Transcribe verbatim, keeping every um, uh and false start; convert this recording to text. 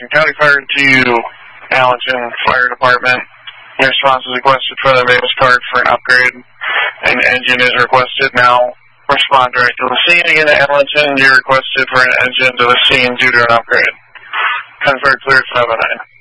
County Fire to Allenton Fire Department. Your response is requested for the Mavis card for an upgrade. An engine is requested now. Respond direct to the scene again to Allenton. You're requested for an engine to the scene due to an upgrade. Confirm clear five oh nine.